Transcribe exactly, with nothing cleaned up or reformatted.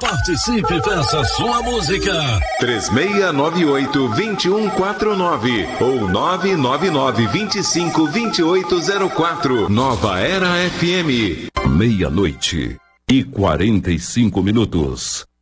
Participe e peça sua música. três seis nove oito, dois um quatro nove ou nove nove nove, vinte e cinco, vinte e oito zero quatro. Nova Era F M. Meia-noite e quarenta e cinco minutos.